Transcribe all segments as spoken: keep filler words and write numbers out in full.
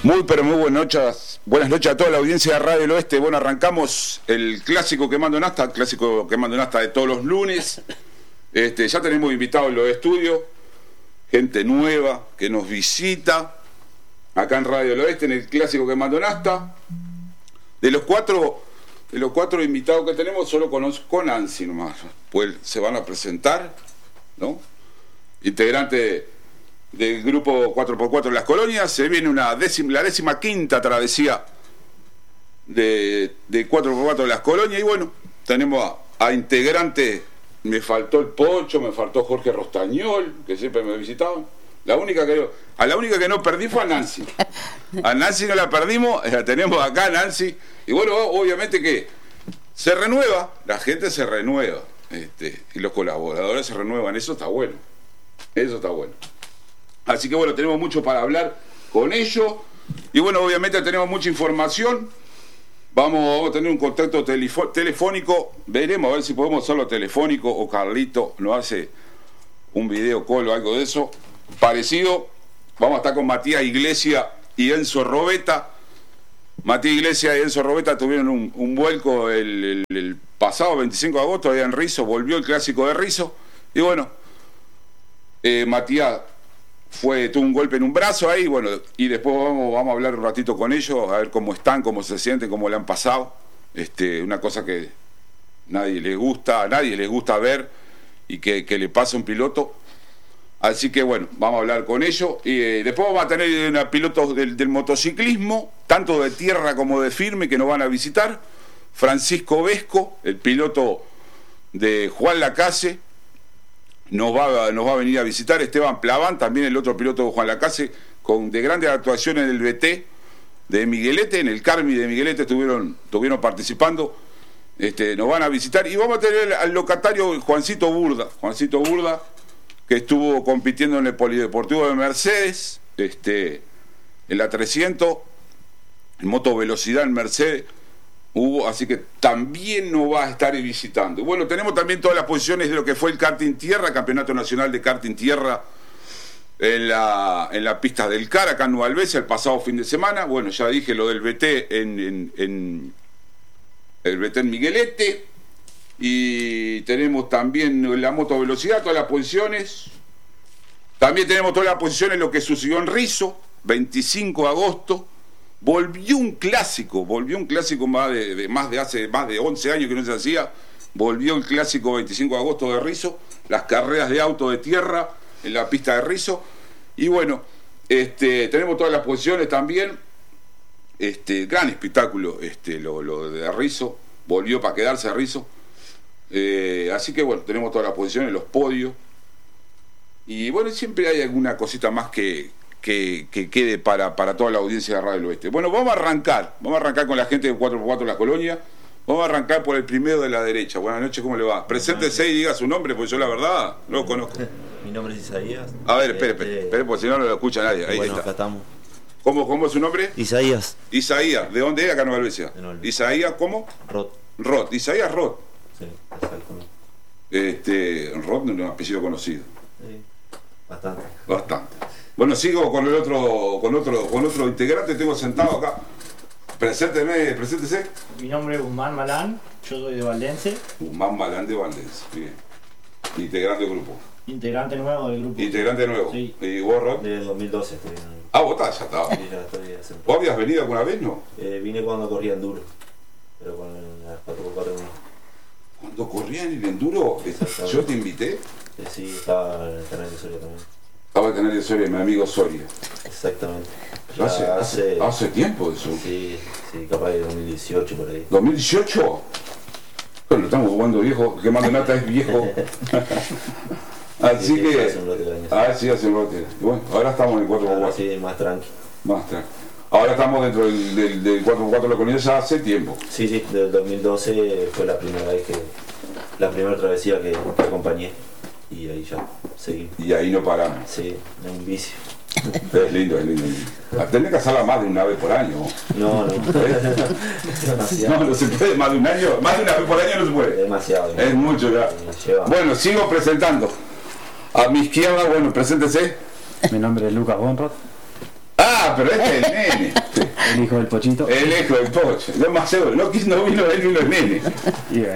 Muy pero muy buenas noches, buenas noches a toda la audiencia de Radio del Oeste. Bueno, arrancamos el clásico Quemando Nasta, el clásico Quemando Nasta de todos los lunes. Este, ya tenemos invitados en los estudios, gente nueva que nos visita acá en Radio del Oeste, en el clásico Quemando Nasta. De los cuatro, de los cuatro invitados que tenemos, solo conozco a Nancy nomás. Pues se van a presentar, ¿no? Integrante del grupo cuatro por cuatro de las colonias. Se viene una décima, la décima quinta travesía de, de cuatro por cuatro de las colonias. Y bueno, tenemos a, a integrantes. Me faltó el Pocho, me faltó Jorge Rostañol, que siempre me visitaban. La única que a la única que no perdí fue a Nancy. A Nancy no la perdimos, la tenemos acá, Nancy. Y bueno, obviamente que se renueva, la gente se renueva, este, y los colaboradores se renuevan. Eso está bueno, eso está bueno. Así que bueno, tenemos mucho para hablar con ellos. Y bueno, obviamente tenemos mucha información. Vamos, vamos a tener un contacto telefo- telefónico. Veremos a ver si podemos hacerlo telefónico o Carlito nos hace un video call o algo de eso parecido. Vamos a estar con Matías Iglesias y Enzo Robeta. Matías Iglesias y Enzo Robeta tuvieron un, un vuelco el, el, el pasado veinticinco de agosto allá en Rizo. Volvió el clásico de Rizo. Y bueno, eh, Matías fue, tuvo un golpe en un brazo ahí, bueno, y después vamos, vamos a hablar un ratito con ellos, a ver cómo están, cómo se sienten, cómo le han pasado. Este, una cosa que nadie les gusta, a nadie les gusta ver y que, que le pasa a un piloto. Así que bueno, vamos a hablar con ellos. Y eh, después vamos a tener una pilotos del, del motociclismo, tanto de tierra como de firme, que nos van a visitar. Francisco Vesco, el piloto de Juan Lacase, Nos va, nos va a venir a visitar. Esteban Plaván, también el otro piloto de Juan Lacase, con de grandes actuaciones en el B T de Miguelete, en el Carmi de Miguelete estuvieron, estuvieron participando. Este, nos van a visitar y vamos a tener al locatario Juancito Burda, Juancito Burda, que estuvo compitiendo en el Polideportivo de Mercedes, este, en la trescientos, en moto velocidad en Mercedes. Hubo, así que también nos va a estar visitando. Bueno, tenemos también todas las posiciones de lo que fue el karting tierra, Campeonato Nacional de Karting Tierra en la, en la pista del C A R, acá en Nueva Alvesia, el pasado fin de semana. Bueno, ya dije lo del B T en, en, en el B T en Miguelete. Y tenemos también la moto velocidad, todas las posiciones. También tenemos todas las posiciones, lo que sucedió en Rizo, veinticinco de agosto. Volvió un clásico, volvió un clásico más de, de, más de hace más de once años que no se hacía. Volvió el clásico veinticinco de agosto de Rizo, las carreras de auto de tierra en la pista de Rizo. Y bueno, este, tenemos todas las posiciones también. Este, gran espectáculo este, lo, lo de Rizo, volvió para quedarse a Rizo. Eh, así que bueno, tenemos todas las posiciones, los podios. Y bueno, siempre hay alguna cosita más que Que, que quede para, para toda la audiencia de Radio del Oeste. Bueno, vamos a arrancar, vamos a arrancar con la gente de cuatro por cuatro de la colonia. Vamos a arrancar por el primero de la derecha. Buenas noches, ¿cómo le va? Preséntese y diga su nombre, porque yo la verdad no lo conozco. Mi nombre es Isaías. A ver, espere, espere, espere, porque si no no lo escucha nadie. Ahí bueno, está. Acá estamos. ¿Cómo, ¿Cómo es su nombre? Isaías. Isaías, ¿de dónde es? Acá en Nueva Alvesia. Isaías, ¿cómo? Rod. Rod, Isaías Rod. Sí, exacto. Este, Rod no es un apellido conocido. Sí, bastante. Bastante. Bueno, sigo con el otro, con otro, con otro integrante, tengo sentado acá. Presénteme, preséntese. Mi nombre es Guzmán Malán, yo soy de Valdense. Guzmán Malán de Valdense, bien. Integrante del grupo. Integrante nuevo del grupo. Integrante nuevo. Sí. ¿Y vos, Rob? Desde dos mil doce estoy en el... Ah, vos estás, ya estaba. Sí, ya estoy hace un ¿Vos poco. habías venido alguna vez, no? Eh, vine cuando corría enduro, pero con las cuatro por cuatro no. Cuando corría en el enduro, Exactamente. yo te invité. Eh, sí, estaba en el canal de Soria también. Estaba el canal de Soria, mi amigo Soria. Exactamente. Pero hace, Ya hace, hace tiempo eso. Sí, sí, capaz de dos mil dieciocho por ahí. ¿dos mil dieciocho? Bueno, estamos jugando viejo, Quemando Nata es viejo. Así Sí, sí, que... hace un lote de años. Ah, sí, hace un lote. Y bueno, ahora estamos en el cuatro por cuatro. Ahora sí, más tranqui. Más tranqui. Ahora estamos dentro del, del, del cuatro por cuatro de la comunidad ya hace tiempo. Sí, sí, del dos mil doce fue la primera vez que... La primera travesía que, que acompañé. Y ahí ya seguimos. Y ahí no paramos. Sí, es un vicio. Es lindo, es lindo. Es lindo. Tenés que hacerla más de una vez por año. No, no. Demasiado. No, no se puede, más de un año, más de una vez por año no se puede. Demasiado. Es mucho ya. Lleva. Bueno, sigo presentando. A mi izquierda, bueno, preséntese. Mi nombre es Lucas Bonrod. Ah, pero este es el nene. El hijo del Pochito. El hijo del Pocho. Lo más seguro. No, no vino él, vino el nene. Y bueno.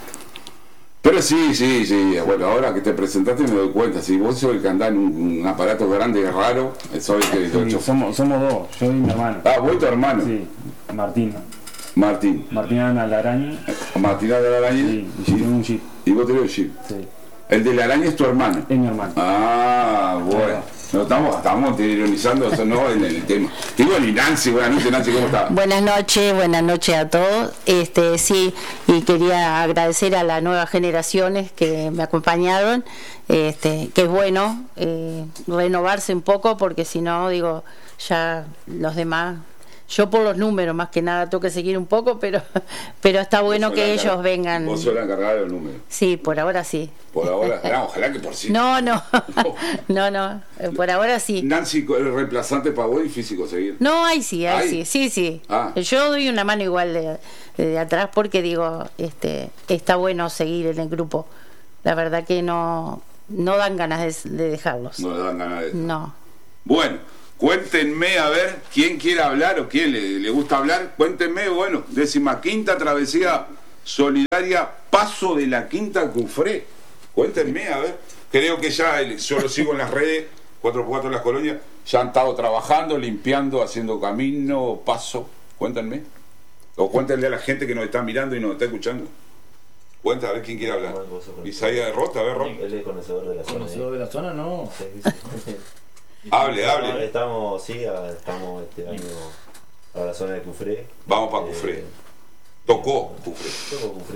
Pero sí, sí, sí. Bueno, ahora que te presentaste me doy cuenta. Si vos sos el que andás en un, un aparato grande y raro, sabes que Sí, yo- somos, somos dos, yo y mi hermano. Ah, vos y tu hermano. Sí, Martín. Martín. Martín anda a la araña. Martín de la araña. Sí, y yo tengo un jeep. Y vos tenés un jeep. Sí, El de la araña es tu hermano. es mi hermano. Ah, bueno. No, estamos, estamos ironizando eso, no en el tema. Y bueno, y Nancy, buenas noches, Nancy, ¿cómo está? Buenas noches, buenas noches a todos. Este sí, y quería agradecer a las nuevas generaciones que me acompañaron, este, que es bueno eh, renovarse un poco, porque si no, digo, ya los demás, yo por los números más que nada tengo que seguir un poco, pero pero está bueno Vos sos que la ellos encar- vengan. Vos sos la encargada de los números. Sí, por ahora sí. Por ahora, no, ojalá que por sí. No, no, no, no, eh, por ahora sí. Nancy, el reemplazante para vos es difícil conseguir. No, ahí sí, ahí ¿Hay? sí, sí, sí. Ah. Yo doy una mano igual de, de atrás porque digo, este, está bueno seguir en el grupo. La verdad que no, no dan ganas de, de dejarlos. No le dan ganas de eso. No. Bueno, cuéntenme a ver quién quiere hablar o quién le, le gusta hablar. Cuéntenme, bueno, décima quinta travesía solidaria, Paso de la Quinta Cufré. Cuéntenme, a ver. Creo que ya, el- yo lo sigo en las redes, cuatro por cuatro en las colonias, ya han estado trabajando, limpiando, haciendo camino, paso. Cuéntenme. O cuéntenle a la gente que nos está mirando y nos está escuchando. Cuenta, a ver quién quiere hablar. Isaías de Rota, a ver, Rota. Él es conocedor de la zona. Conocedor de la zona, no. Sí, sí. Hable, No, hable. Estamos, sí, a- estamos este año a la zona de Cufré. Vamos para Eh, Cufré. Tocó Cufré. Tocó Cufré.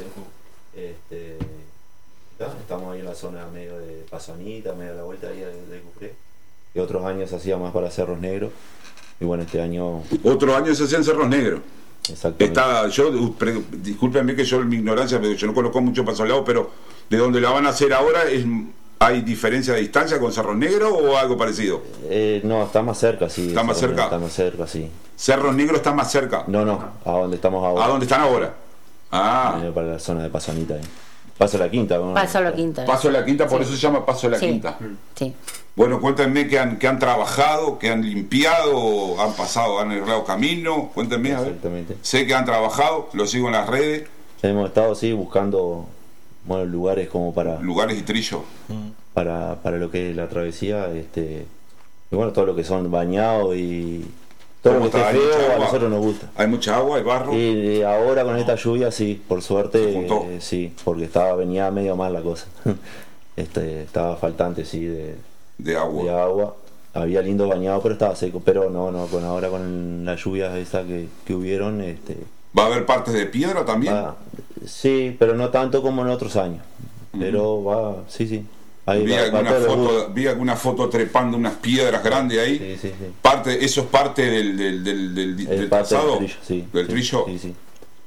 Este, ya, estamos ahí en la zona medio de Pasanita, medio de la vuelta ahí de, de Cufré. Y otros años se hacía más para Cerros Negros. Y bueno, este año Otro año se hacían Cerros Negros. exactamente. Está, yo, uh, pre- discúlpenme que yo mi ignorancia, pero yo no conozco mucho Paso al Lado, pero de donde la van a hacer ahora, es, ¿hay diferencia de distancia con Cerros Negros o algo parecido? Eh, no, está más cerca, sí. ¿Está más Cerros cerca? Negros Está más cerca, sí. Cerros Negros está más cerca. No, no, a donde estamos ahora. ¿A dónde están ahora? Ah, Eh, para la zona de Pasanita. Eh. Paso a la Quinta. ¿no? Paso a la quinta. Paso de la Quinta, por Sí. eso se llama Paso de la Sí. Quinta. Sí. Bueno, cuéntenme que han, que han trabajado, que han limpiado, han pasado, han arreglado camino. Cuéntenme, a ver. Exactamente. Sé que han trabajado, lo sigo en las redes, Hemos estado, sí, buscando bueno, lugares como para, lugares y trillos. para, para lo que es la travesía. Este, y bueno, todo lo que son bañados y todo lo ¿Cómo que esté está? ¿Hay mucha feo a agua? nosotros nos gusta. Hay mucha agua, hay barro. Y eh, ahora con esta lluvia, sí, por suerte, Se juntó. eh, sí, porque estaba venía medio mal la cosa. este, estaba faltante, sí, de, De agua. de agua. Había lindo bañado, pero estaba seco. Pero no, no, con ahora con las lluvias esa que, que hubieron, este, ¿Va a haber partes de piedra también? va- sí, pero no tanto como en otros años. Pero va, sí, sí. Ahí Vi va- va alguna, todo el foto, gusto. vi alguna foto trepando unas piedras grandes ahí. Sí, sí, sí. Parte, ¿eso es parte del, del, del, del, Es del parte trazado? del trillo, sí. ¿Del sí, trillo? Sí, sí.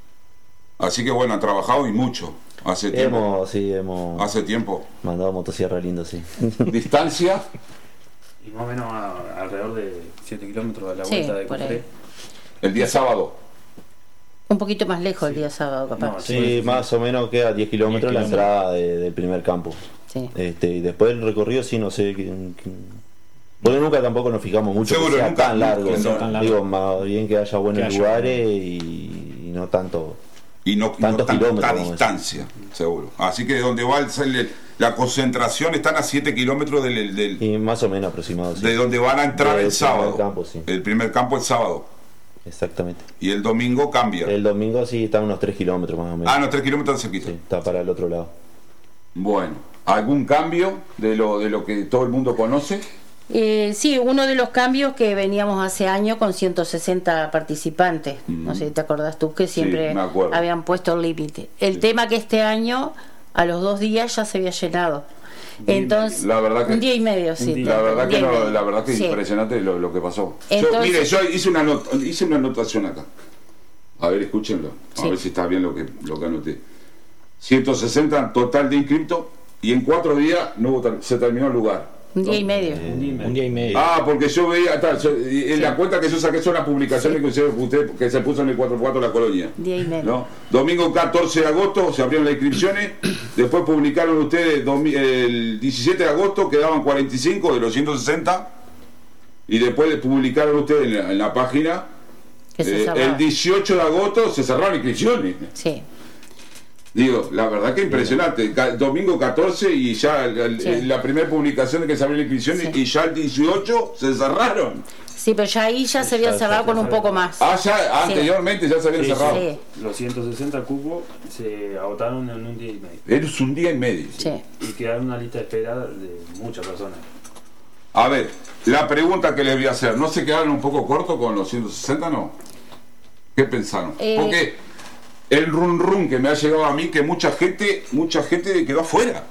Así que bueno, han trabajado y mucho. Hace tiempo. Hemos, sí, hemos Hace tiempo. mandado motosierra lindo, sí. ¿Distancia? Y más o menos a- alrededor de siete kilómetros de la Sí, vuelta de por ahí. Cufré. El día sábado. Un poquito más lejos el día sábado, capaz. No, Sí, más o menos queda diez kilómetros la diez entrada de- del primer campo. Sí. Este, y después el recorrido sí, no sé. que- que- Porque nunca tampoco nos fijamos mucho Seguro, que sea nunca, tan largo. nunca sea tan largo. Digo, más bien que haya buenos Que haya lugares y, y no tanto. Y no, y no Tantos tanta kilómetros, vamos a distancia, seguro. Así que donde va el, el- la concentración están a siete kilómetros del, del- Y más o menos aproximado. Sí. de donde van a entrar Del el sábado. primer campo, sí. El primer campo el sábado. Exactamente. Y el domingo cambia. El domingo sí está a unos tres kilómetros más o menos. Ah, no, tres kilómetros cerquita. Sí, está para el otro lado. Bueno, ¿algún cambio de lo, de lo que todo el mundo conoce? Eh, sí, uno de los cambios que veníamos hace años con ciento sesenta participantes. No sé si te acordás tú que siempre me acuerdo. habían puesto el límite. El tema que este año, a los dos días ya se había llenado. Entonces, La verdad que- un día y medio, sí. día. La un verdad que, día y no, medio. la verdad que es Sí. impresionante lo, lo que pasó. yo, Entonces- mire, yo hice una, not- hice una anotación acá. A ver, escúchenlo. A Sí. ver si está bien lo que, lo que anoté. ciento sesenta total de inscriptos y en cuatro días no hubo ter- se terminó el lugar. Un día y medio. Un día y medio. Ah, porque yo veía, tal, yo- y en la cuenta que yo saqué son las publicaciones que usted, usted- que se puso en el cuatro por cuatro la colonia. Día y medio. ¿No? Domingo catorce de agosto se abrieron las inscripciones, después publicaron ustedes domi- el diecisiete de agosto, quedaban cuarenta y cinco de los ciento sesenta, y después le publicaron ustedes en la, en la página Que se eh, cerraba. el dieciocho de agosto se cerraron inscripciones. Sí, Digo, la verdad que impresionante. Ca- Domingo catorce y ya el- Sí. la primera publicación de que se abrió la inscripción Sí. y ya el dieciocho se cerraron. sí, pero ya ahí ya se había Ya, cerrado ya, con ya un sabe. poco más. Ah, ya Sí. anteriormente ya se habían Sí, cerrado. Sí, Los ciento sesenta cupos se agotaron en un día y medio. Es un día y medio. sí. Y quedaron una lista de espera de muchas personas. A ver, la pregunta que les voy a hacer, ¿no se quedaron un poco cortos con los ciento sesenta, no? ¿Qué pensaron? Eh, Porque el run run que me ha llegado a mí, que mucha gente, mucha gente quedó afuera.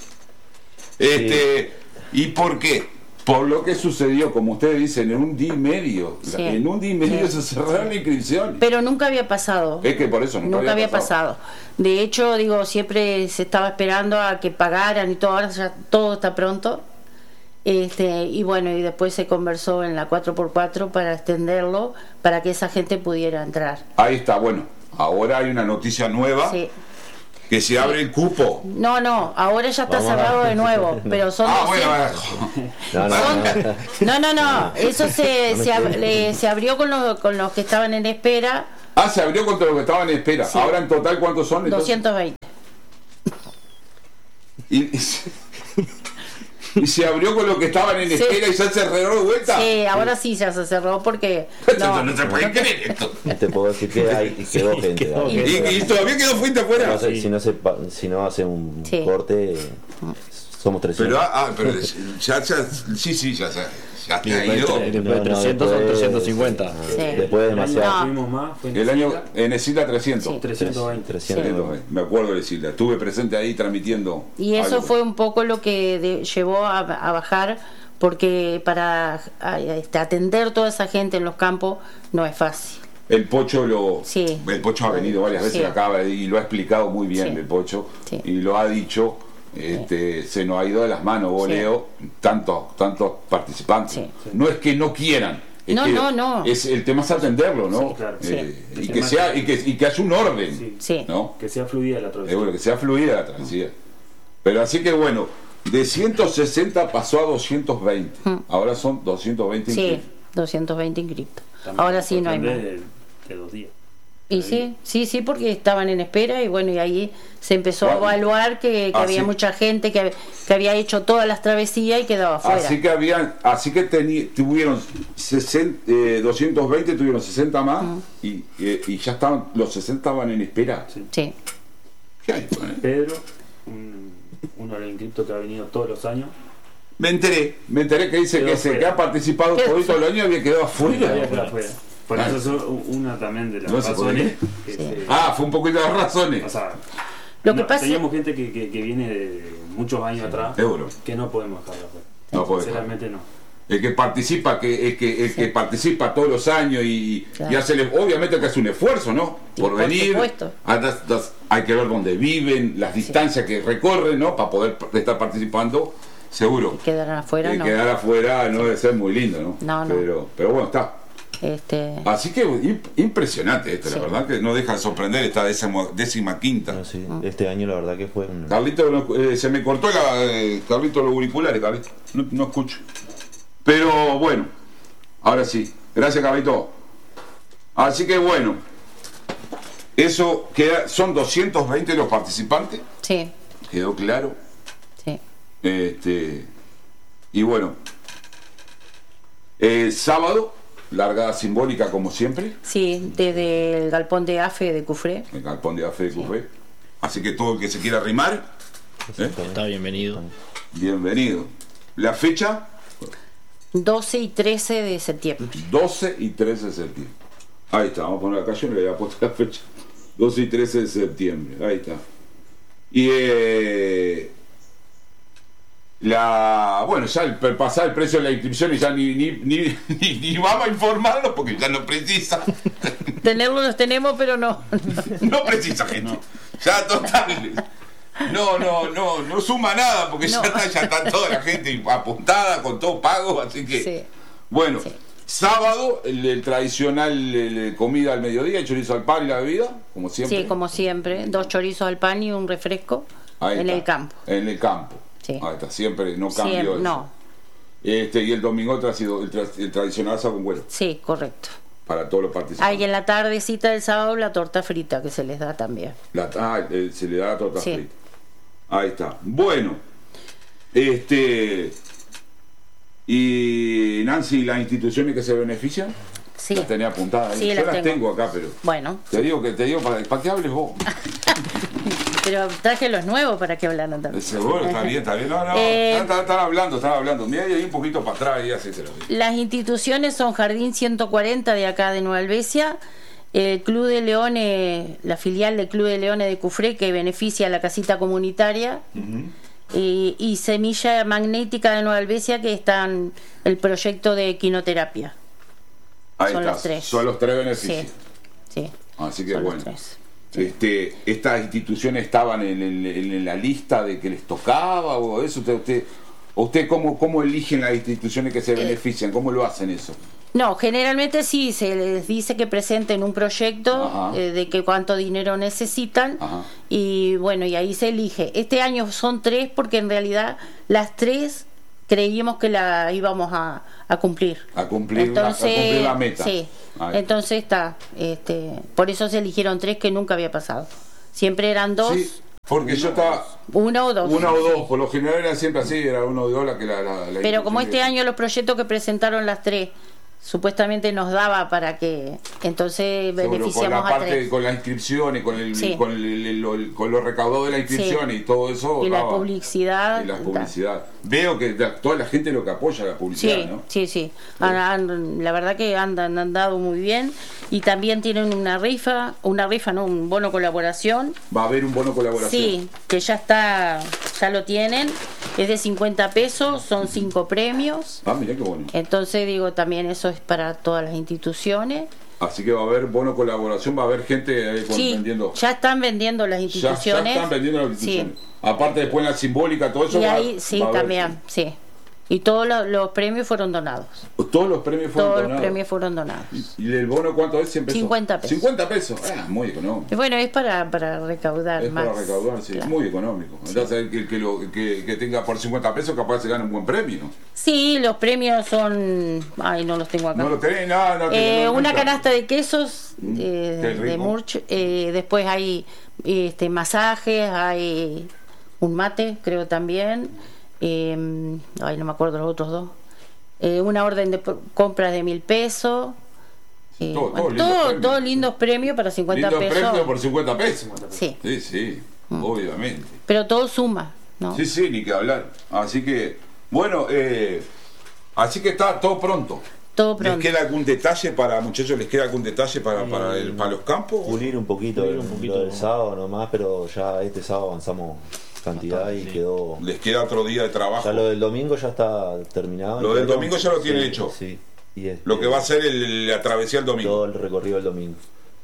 Este, ¿y por qué? Por lo que sucedió, como ustedes dicen, en un día y medio. Sí. En un día y medio Sí. se cerraron las inscripciones. Pero nunca había pasado. Es que por eso nunca, Nunca había pasado. De hecho, digo, siempre se estaba esperando a que pagaran y todo, ahora ya todo está pronto. Este, y bueno, y después se conversó en la cuatro por cuatro para extenderlo, para que esa gente pudiera entrar. Ahí está, bueno. Ahora hay una noticia nueva, Sí. que se abre el cupo. No, no, ahora ya está Vamos a- cerrado de nuevo, pero son Ah, bueno, doscientos. No, no, Son- no. No, no, no, eso se, se, ab- le- se abrió con los, con los que estaban en espera, Ah, se abrió contra los que estaban en espera. Sí. Ahora en total, ¿cuántos son? entonces? doscientos veinte. Y, y se, y se abrió con los que estaban en Sí. espera y ya se cerró de vuelta. Sí, ahora sí ya se cerró porque... Esto no, no, se puede no te- creer esto. Te puedo decir que hay, quedó gente. quedó ahí. gente. Y, y todavía quedó fuente Si afuera. no se- si, no se, pa- si no hace un Sí. corte, somos trescientos. Pero, ah, ah, pero ya, ya, sí, sí, ya, ya, ya Y te ha después, ido. tre- después No, no, trescientos son después- trescientos cincuenta. Sí. Después de El año que demasiado. No. tuvimos más fue en El año Sila, en Esila trescientos. Sí. trescientos veinte. trescientos. Me acuerdo de Esila. Estuve presente ahí transmitiendo. Y eso algo. fue un poco lo que de- llevó a, a bajar, porque para a- este, atender toda esa gente en los campos no es fácil. El Pocho lo Sí. el Pocho ha venido varias veces Sí. acá y lo ha explicado muy bien Sí. el Pocho Sí. y lo ha dicho. Este, se nos ha ido de las manos, vos, Sí. Leo, tantos tantos participantes. Sí. No es que no quieran, es No, que no, no. es el tema es atenderlo, ¿no? Sí, claro. Eh, Sí. y El que tema sea es- y que, y que haya un orden, Sí. Sí. ¿no? Que sea fluida la Es travesía. bueno, que sea fluida la travesía. Pero así que bueno, de ciento sesenta pasó a doscientos veinte. Ahora son doscientos veinte Mm. Sí, inscritos. doscientos veinte inscriptos. También Ahora sí no hay más. sorprende De, de dos días. Y sí, sí, sí, porque estaban en espera y bueno, y ahí se empezó a Bueno, evaluar que, que así- había mucha gente que, que había hecho todas las travesías y quedaba afuera. Así que habían, así que teni- tuvieron sesenta, eh, doscientos veinte, tuvieron sesenta más y, eh, y ya estaban, los sesenta estaban en espera. Sí. Sí, ¿Qué hay, pues, eh? Pedro, un, uno del inscripto que ha venido todos los años, Me enteré, me enteré que dice Quedó que, se, fuera. que ha participado Quedó todo el año y había quedado afuera. había quedado afuera. Por Ah. eso es una también de las No sé por razones. qué. Que Sí. se- Ah, fue un poquito de razones. o sea, Lo que no, pasa- teníamos gente que, que, que viene de muchos años atrás Seguro. que no podemos dejarla afuera. No puede. Sinceramente no. El que participa, que el que, el que participa todos los años y, Claro. y hace el- obviamente que hace un esfuerzo, ¿no? Y Por, por venir. supuesto. Ah, das- das- hay que ver dónde viven, las distancias que recorren, ¿no? Para poder p- estar participando, seguro. quedaron afuera, Eh, no. Quedar afuera no debe ser muy lindo, ¿no? No, no. Pero, pero bueno, está. Este, Así que imp- impresionante esto, Sí. la verdad que no deja de sorprender esta décima, décima quinta. No, sí, este año la verdad que fue un... Carlito, no- eh, se me cortó la, eh, Carlito los auriculares, Carlito. No, no escucho. Pero bueno, ahora sí. Gracias, Carlito. Así que bueno, eso queda, son doscientos veinte los participantes, sí, quedó claro. sí, Este, y bueno, el sábado, largada simbólica como siempre, sí, desde el galpón de AFE de Cufré. el galpón de AFE de Cufré. Así que todo el que se quiera arrimar, ¿eh? Está bienvenido. bienvenido. La fecha, doce y trece de septiembre. doce y trece de septiembre. Ahí está, vamos a poner acá, yo no le había puesto la fecha. doce y trece de septiembre, ahí está. Y eh, la bueno, ya el, el pasar el precio de la inscripción y ya ni, ni, ni, ni, ni vamos a informarlo porque ya no precisa. Tenerlo los tenemos, pero no. No precisa gente. Ya total. No, no, no, no suma nada porque No. ya está, ya está toda la gente apuntada con todo pago, así que Sí. bueno, Sí. sábado el, el tradicional el- comida al mediodía, el chorizo al pan y la bebida, como siempre. Sí, como siempre, dos chorizos al pan y un refresco Ahí en está, el campo. En el campo. Sí. Ahí está, siempre no cambio Siempre, eso. no. Este, y el domingo tra- ha sido el, tra- el tradicional asado con cuero Sí, correcto. para todos los participantes. Hay en la tardecita del sábado la torta frita que se les da también. La- ah, eh, se le da la torta Sí. frita. Ahí está. Bueno, este. Y Nancy, las instituciones que se benefician, Sí. las tenía apuntadas ahí. Sí, Yo las las tengo. tengo. acá, pero. Bueno, Te digo que te digo para, para que hables vos. pero traje los nuevos para que hablaran también. Seguro, está bien, está bien. No, no, Eh, están, están- están hablando, están hablando. Mira, ahí un poquito para atrás y así se lo digo. Las instituciones son Jardín ciento cuarenta de acá de Nueva Albesia, el Club de Leones, la filial del Club de Leones de Cufré que beneficia a la casita comunitaria, y, y Semilla Magnética de Nueva Albesia que están el proyecto de equinoterapia. Ahí Son está. los tres. Son los tres beneficios. Sí, sí. Así que Son los bueno. tres. Este, ¿Estas instituciones estaban en, el- en la lista de que les tocaba o eso? ¿Usted, usted, usted cómo, cómo eligen las instituciones que Eh, se benefician? ¿Cómo lo hacen eso? No, generalmente sí, se les dice que presenten un proyecto Ajá. eh, de que cuánto dinero necesitan Ajá. y bueno, y ahí se elige. Este año son tres porque en realidad las tres creímos que la íbamos a, a cumplir. A cumplir, una- a Entonces, cumplir la meta. Sí, Ahí. entonces está, este, por eso se eligieron tres que nunca había pasado. Siempre eran dos, Sí, porque yo estaba una o dos. una o dos, por lo general era siempre así, era uno o dos la que la, la, la Pero como institución este que- año los proyectos que presentaron las tres supuestamente nos daba para que entonces Seguro, con la beneficiamos a parte, tres. con las inscripciones, con el, Sí. con, el, el- el- con los recaudados de la inscripción Sí. y todo eso. Y la daba- publicidad. Y la publicidad. Veo que la- toda la gente lo que apoya la publicidad, Sí, ¿no? sí, sí. Han- han- la verdad que andan, han dado muy bien. Y también tienen una rifa, una rifa, no, un bono colaboración. Va a haber un bono colaboración. Sí, que ya está, ya lo tienen. Es de cincuenta pesos, son cinco premios. Ah, mirá qué bueno. Entonces digo, también eso es para todas las instituciones. Así que va a haber bono colaboración, va a haber gente ahí con- Sí, vendiendo. ya están vendiendo las Ya, instituciones. ya están vendiendo las Sí. instituciones. Aparte después en la simbólica, todo eso. Y va- ahí, sí, va a haber- también, sí. Y todos los, los premios fueron donados. Todos los premios fueron Todos los donados. premios fueron donados. ¿Y el bono cuánto es? cien pesos. cincuenta pesos. cincuenta pesos. Ah, muy económico. Y bueno, es para, para recaudar Es más. para recaudar, sí, Claro. muy económico. Entonces, el que, que, lo, que, que tenga por cincuenta pesos, capaz se gana un buen premio. Sí, los premios son. Ay, no los tengo acá. No lo tenés, no, no Eh, tenés, no, no una está. canasta de quesos Mm, eh, qué de rico. Murch. eh, después hay este, masajes, hay un mate, creo también. eh, ay, no me acuerdo los otros dos. Eh, una orden de pro- compras de mil pesos. eh, todo- todo bueno, lindos todo- premios. todos lindos premios para cincuenta Lindo pesos. premio por cincuenta pesos. Sí, Sí, sí, obviamente. pero todo suma, ¿no? Sí, sí, ni que hablar. Así que, bueno, eh, así que está todo pronto. Todo ¿Les pronto. queda algún detalle para, muchachos, les queda algún detalle para, para, el, para los campos? Pulir un poquito, Pulir el- un poquito lo del nomás. sábado nomás, pero ya este sábado avanzamos cantidad y sí. quedó. Les queda otro día de trabajo. Ya lo del domingo ya está terminado. Lo del Pero- domingo ya lo tiene sí, hecho. Sí. Y este, Lo que va a ser el, la travesía el domingo. todo el recorrido del domingo.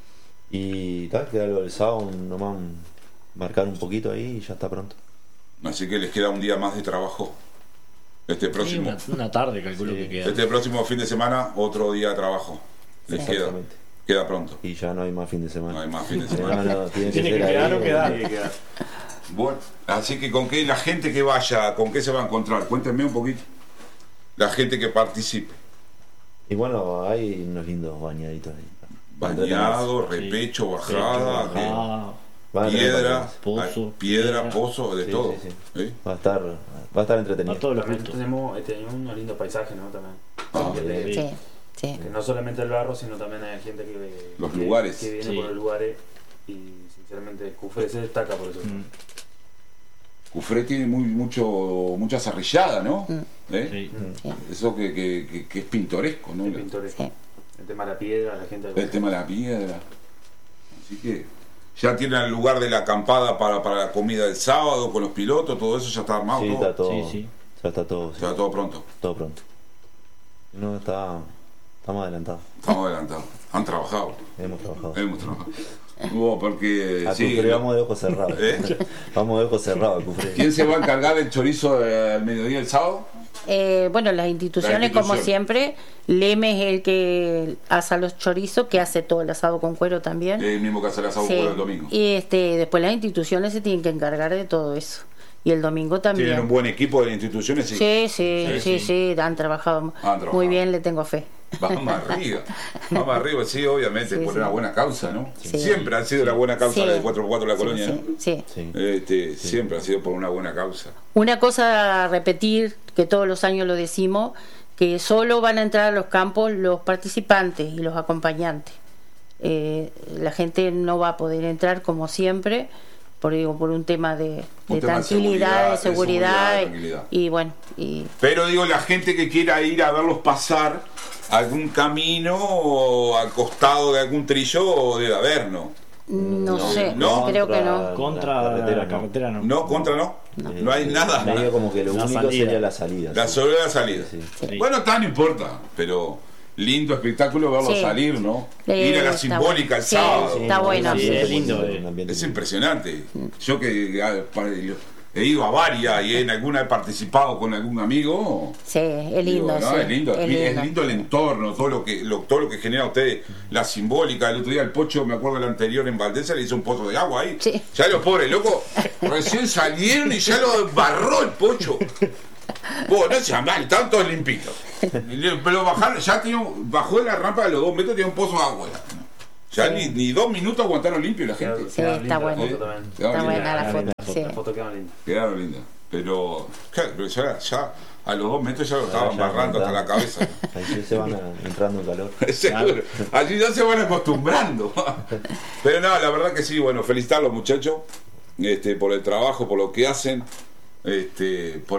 Y tal, queda lo del sábado, nomás un- marcar un poquito ahí y ya está pronto. Así que les queda un día más de trabajo. Este Sí, próximo, una, una tarde calculo Sí. que queda. este próximo fin de semana, otro día de trabajo. Les queda, Exactamente. queda pronto. Y ya no hay más fin de semana. No hay más fin de No, semana. no, tiene que Tiene ser que quedar ahí, o quedar. Tiene que quedar. Bueno, así que con qué la gente que vaya, con qué se va a encontrar, cuéntenme un poquito. La gente que participe. Y bueno, hay unos lindos bañaditos ahí. Bañado, Sí. repecho, bajada, Pecho, ¿qué? bajada, Van a tener piedra, bañadas. Pozo, ah, piedra, piedra. pozo, de Sí, todo. sí, ¿Sí? Va a estar, va a estar entretenido. a todos los También gustos. tenemos este, unos lindos paisajes, ¿no? También. Ah, Que- Sí, sí. que no solamente el barro, sino también hay gente que, Los que- lugares. que viene Sí. por los lugares y sinceramente Cufré se destaca por eso. Mm, Cufré tiene muy, mucho, mucha zarrillada, ¿no? Mm. ¿Eh? sí. Sí. Eso que, que, que- que es pintoresco, ¿no? El pintoresco. Sí. El tema de la piedra, la gente. El tema de la piedra. Así que ya tienen el lugar de la acampada para, para la comida del sábado con los pilotos, todo eso ya está armado. Sí, todo. está todo. Sí, sí. Ya está todo. sí, Está todo pronto. todo pronto. No, está, estamos adelantados. Estamos adelantados. Han trabajado. Hemos trabajado. Hemos trabajado. No, porque A sí, Cufré lo- vamos de ojos cerrados. ¿Eh? Vamos de ojos cerrados a Cufré. ¿Quién se va a encargar del chorizo eh, al mediodía del sábado? Eh, bueno, las instituciones, Las como instituciones. siempre, Leme es el que asa los chorizos, que hace todo el asado con cuero también. El mismo que hace el asado Sí. por el domingo. Y este, después las instituciones se tienen que encargar de todo eso. y el domingo también. ¿Tienen un buen equipo de las instituciones? Sí, sí, sí, Sí, sí, sí. han trabajado Han trabajado. muy bien, le tengo fe. Vamos arriba, vamos arriba, sí, obviamente, Sí, por sí. una buena causa, ¿no? Sí. Siempre ha sido la buena causa Sí. la de cuatro por cuatro de la Sí, colonia, sí, ¿no? sí. Sí. Este, Siempre ha sido por una buena causa. Una cosa a repetir, que todos los años lo decimos, que solo van a entrar a los campos los participantes y los acompañantes. Eh, la gente no va a poder entrar como siempre, por, digo, por un tema de, Un de tema de tranquilidad, de seguridad, de seguridad, seguridad, tranquilidad. y bueno, y Pero digo, la gente que quiera ir a verlos pasar algún camino o al costado de algún trillo debe haber, ¿no? no, No, sé, no. creo que no. Contra La carretera la no. carretera no. No, contra no. No, hay nada. Medio como que lo La único salida. sería la salida. La sí. soledad de la salida. Sí. Sí. Bueno, está, no importa, pero lindo espectáculo verlo Sí. salir, ¿no? Eh, Ir a la está simbólica el bueno. Sí, sábado. sí, está bueno. Sí, Sí, es es lindo, bonito, eh. un ambiente Es lindo. impresionante. Yo que ah, pa- he ido a varias y en alguna he participado con algún amigo. Sí, es lindo, Digo, no, sí, es lindo, es es lindo. lindo el entorno, todo lo que lo, todo lo que genera ustedes, la simbólica. El otro día el Pocho, me acuerdo el anterior en Valdesa, le hizo un pozo de agua ahí. Sí. Ya los pobres locos recién salieron y ya lo barró el Pocho. Vos, no seas mal, estaban todos limpitos. Pero bajaron, ya tenía, bajó de la rampa de los dos metros, tenía un pozo de agua. Ya Sí. ni, ni dos minutos aguantaron limpio la gente. Sí, está bueno. ¿Eh? También. Quedaron Está lindas. buena la foto, sí. La foto queda linda. Quedaron lindas. Pero, claro, pero ya, ya a los dos metros ya lo estaban Ya, barrando hasta ya. la cabeza. Ahí se van a- entrando en calor. Seguro. Allí ya se van acostumbrando. Pero no, la verdad que sí, bueno, felicitar a los muchachos este, por el trabajo, por lo que hacen, este, por